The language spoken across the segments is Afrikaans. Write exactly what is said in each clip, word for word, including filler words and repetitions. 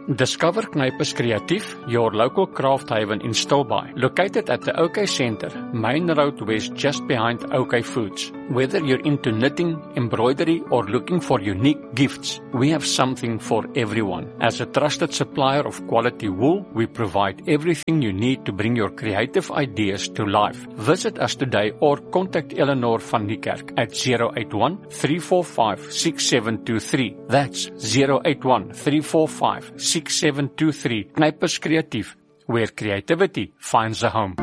Discover Knijpers Creatief, your local craft haven in Stilbaai. Located at the OK Centre, Main Road West, just behind OK Foods. Whether you're into knitting, embroidery, or looking for unique gifts, we have something for everyone. As a trusted supplier of quality wool, we provide everything you need to bring your creative ideas to life. Visit us today or contact Eleanor van Niekerk at zero eight one, three four five, six seven two three. That's zero eight one, three four five, six seven two three. Knijpers Creatief, where creativity finds a home.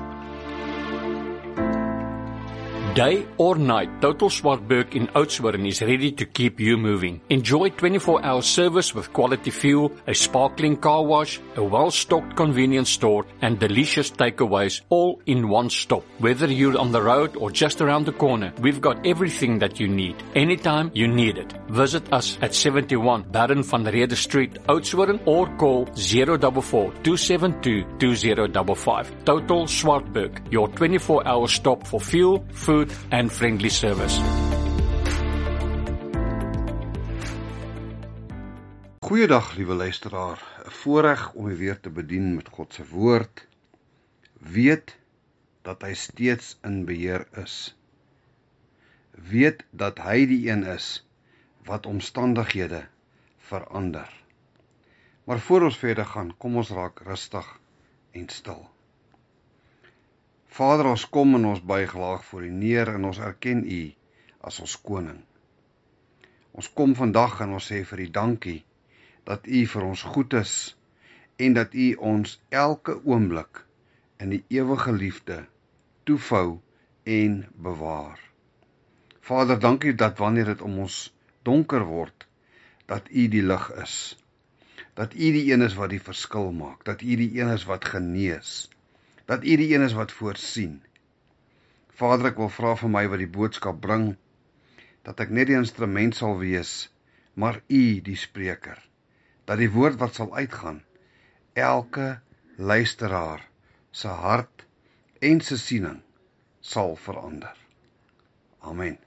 Day or night, Total Swartberg in Oudtshoorn is ready to keep you moving. Enjoy twenty-four hour service with quality fuel, a sparkling car wash, a well-stocked convenience store, and delicious takeaways all in one stop. Whether you're on the road or just around the corner, we've got everything that you need, anytime you need it. Visit us at seventy-one Baron van Rede Street, Oudtshoorn, or call zero four four, two seven two, two zero five five. Total Swartberg, your twenty-four hour stop for fuel, food, and friendly service. Goeiedag, liewe luisteraar. 'n Voorreg om u weer te bedien met God se woord. Weet dat hy steeds in beheer is. Weet dat hy die een is wat omstandighede verander. Maar voor ons verder gaan, kom ons raak rustig en stil. Vader, ons kom en ons buig laag voor u neer en ons erken u as ons koning. Ons kom vandag en ons sê vir u dankie dat u vir ons goed is en dat u ons elke oomblik in die ewige liefde toevou en bewaar. Vader, dankie dat wanneer dit om ons donker word, dat u die lig is. Dat u die een is wat die verskil maak, dat u die een is wat genees, dat u die een is wat voorsien. Vader, ek wil vra vir my wat die boodskap bring, dat ek net die instrument sal wees, maar u die spreker, dat die woord wat sal uitgaan, elke luisteraar se hart en se siening sal verander. Amen.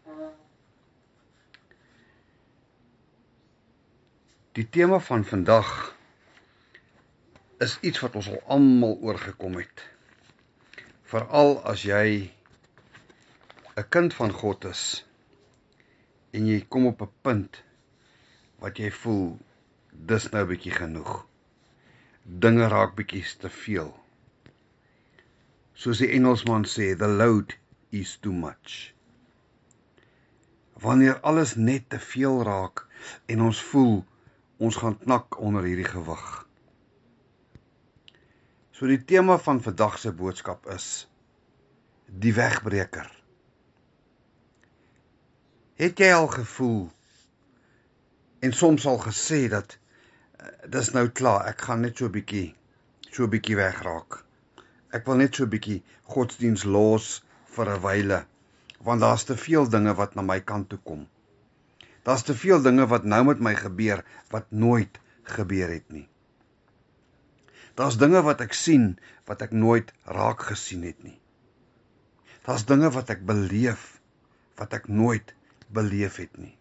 Die tema van vandag is iets wat ons al almal oorgekom het. Veral as jy 'n kind van God is en jy kom op 'n punt wat jy voel, dis nou bietjie genoeg. Dinge raak bietjie te veel. Soos die Engelsman sê, the load is too much. Wanneer alles net te veel raak en ons voel, ons gaan knak onder hierdie gewig. So die tema van vandag se boodskap is die wegbreker. Het jy al gevoel en soms al gesê dat dis nou klaar, ek gaan net so bietjie so bietjie wegraak. Ek wil net so bietjie godsdiens los vir 'n wyle, want daar's te veel dinge wat na my kant toe kom. Daar's te veel dinge wat nou met my gebeur wat nooit gebeur het nie. Daar's dinge wat ek sien wat ek nooit raak gesien het nie. Daar's dinge wat ek beleef wat ek nooit beleef het nie.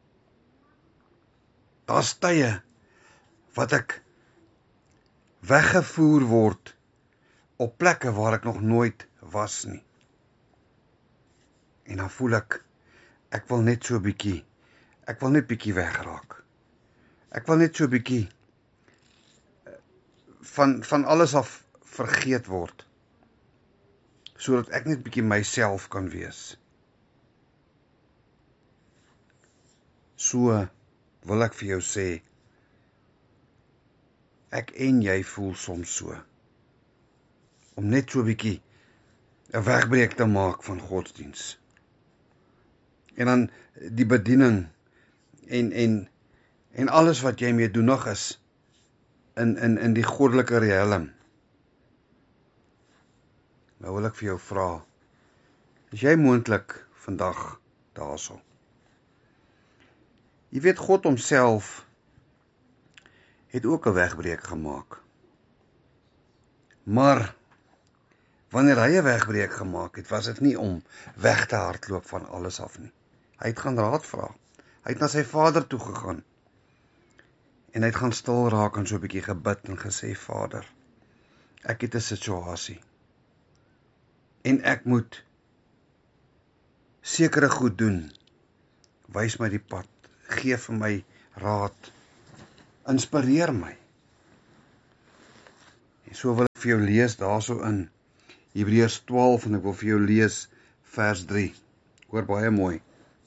Daar's tye wat ek weggevoer word op plekke waar ek nog nooit was nie. En dan voel ek, ek wil net so bietjie, ek wil net bietjie wegraak. Ek wil net so bietjie van, van alles af vergeet word, sodat ek net bietjie myself kan wees. So wil ek vir jou sê, ek en jy voel soms so, om net so bietjie 'n wegbreek te maak van godsdiens. En dan die bediening en en en alles wat jy mee doenig is in in in die goddelike riem. Nou wil ek vir jou vra, is jy moontlik vandag daarso? Jy weet, God homself het ook 'n wegbreek gemaak. Maar wanneer hy 'n wegbreek gemaak het, was dit nie om weg te hardloop van alles af nie. Hy het gaan raad vra. Hy het na sy Vader toe gegaan. En hy het gaan stil raak en so 'n bietjie gebid en gesê, Vader, ek het 'n situasie. En ek moet sekere goed doen. Wys my die pad, gee vir my raad, inspireer my. En so wil ek vir jou lees daarso in Hebreërs twaalf en ek wil vir jou lees vers drie. Hoor baie mooi.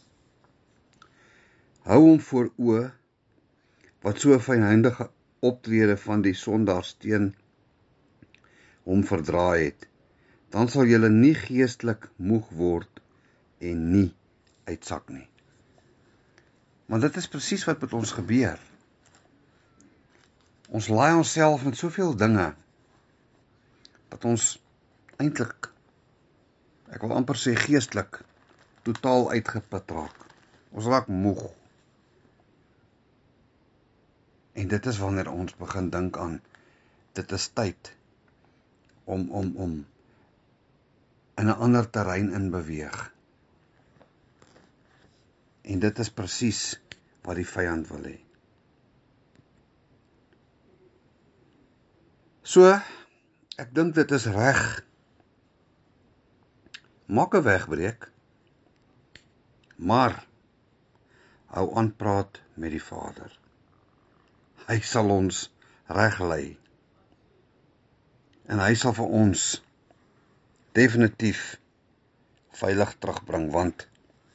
Hou hom voor oë wat so 'n fynhandige optrede van die sondaars teen hom verdraai het. Dan sal julle nie geestelik moeg word en nie uitsak nie. Want dit is presies wat met ons gebeur. Ons laai onsself met soveel dinge dat ons eintlik, ek wil amper sê geestelik, totaal uitgeput raak. Ons raak moeg. En dit is wanneer ons begin dink aan, dit is tyd om, om, om in 'n ander terrein in beweeg. En dit is presies wat die vyand wil hê. So, ek dink dit is reg. Maak 'n wegbreek, maar hou aan praat met die Vader. Hy sal ons reglei. En hy sal vir ons definitief veilig terugbring, want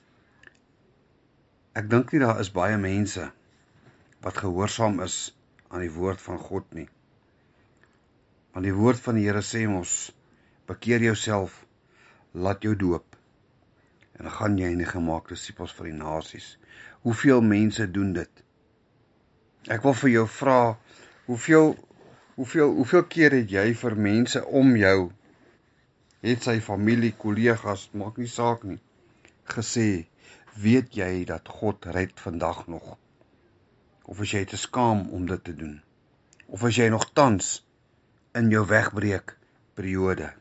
ek dink nie daar is baie mense wat gehoorsaam is aan die woord van God nie. Want die woord van die Here sê ons, bekeer jouself, laat jou doop, en dan gaan jy in die gemaak disippels vir die nasies. Hoeveel mense doen dit? Ek wil vir jou vra, hoeveel, hoeveel, hoeveel keer het jy vir mense om jou, het sy familie, kollegas, maak nie saak nie, gesê, weet jy dat God red vandag nog? Of is jy te skaam om dit te doen? Of is jy nog tans in jou wegbreek periode?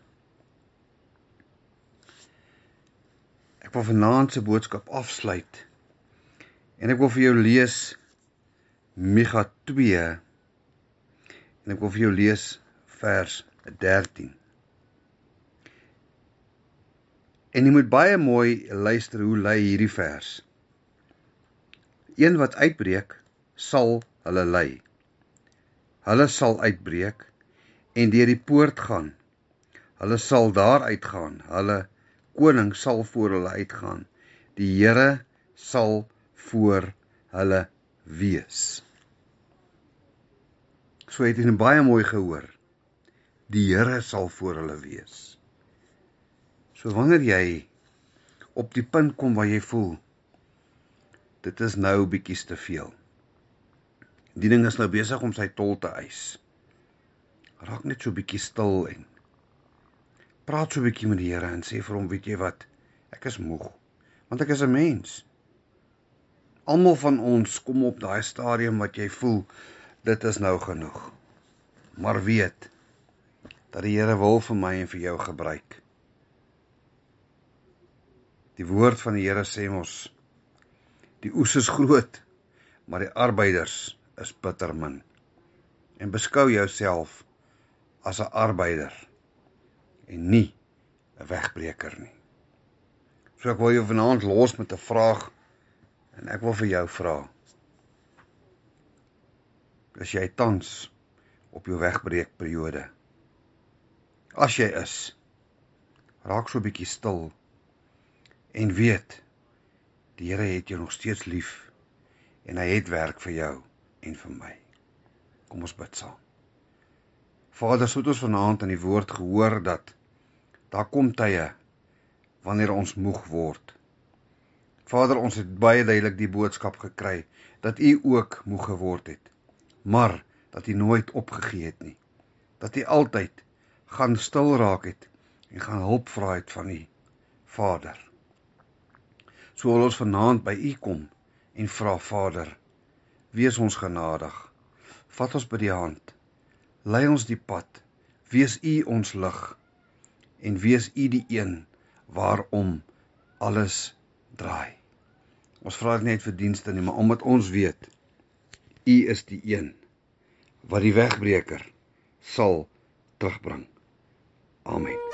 Ek wil vanaand se boodskap afsluit, en ek wil vir jou lees Micha twee, en ek wil vir jou lees vers dertien. En jy moet baie mooi luister hoe lei hierdie vers. Een wat uitbreek, sal hulle lei. Hulle sal uitbreek en deur die poort gaan. Hulle sal daar uitgaan. Hulle koning sal voor hulle uitgaan. Die Here sal voor hulle wees. So het jy baie mooi gehoor. Die Here sal voor hulle wees. So wanneer jy op die punt kom waar jy voel, dit is nou bietjies te veel. Die ding is nou besig om sy tol te eis. Raak net so bietjie stil en praat so bietjie met die Here en sê vir hom, weet jy wat, ek is moeg, want ek is 'n mens. Almal van ons kom op daai stadium wat jy voel, dit is nou genoeg. Maar weet, dat die Here wil vir my en vir jou gebruik. Die woord van die Here sê mos, die oes is groot, maar die arbeiders is bitter min. En beskou jouself as 'n arbeider en nie 'n wegbreker nie. So ek wil jou vanaand los met 'n vraag en ek wil vir jou vra. Is jy tans op jou wegbreekperiode? As jy is, raak so 'n bietjie stil en weet, die Here het jou nog steeds lief en hy het werk vir jou en vir my. Kom ons bid saam. Vader, so het ons vanaand in die woord gehoor dat daar kom tye wanneer ons moeg word. Vader, ons het baie duidelik die boodskap gekry dat U ook moeg geword het, maar dat U nooit opgegee het nie. Dat U altyd gaan stil raak het en gaan hulp vra het van U Vader. So wil ons vanaand by U kom en vra, Vader, wees ons genadig. Vat ons by die hand. Lei ons die pad. Wees U ons lig. En wees U die een waarom alles draai. Ons vra dit net vir dienste nie, maar omdat ons weet, U is die een wat die wegbreker sal terugbring. Amen.